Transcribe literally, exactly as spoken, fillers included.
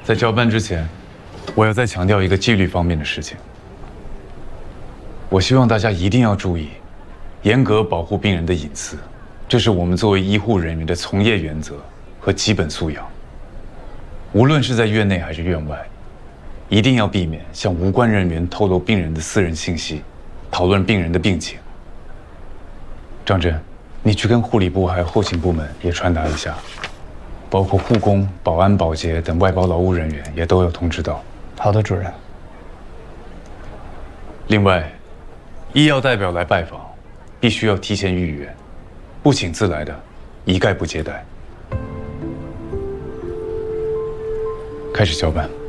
在交班之前，我要再强调一个纪律方面的事情。我希望大家一定要注意，严格保护病人的隐私，这是我们作为医护人员的从业原则和基本素养。无论是在院内还是院外，一定要避免向无关人员透露病人的私人信息，讨论病人的病情。张真，你去跟护理部还有后勤部门也传达一下。 包括护工、保安、保洁等外包劳务人员也都要通知到。 好的，主任。 另外，医药代表来拜访，必须要提前预约，不请自来的，一概不接待。开始交班。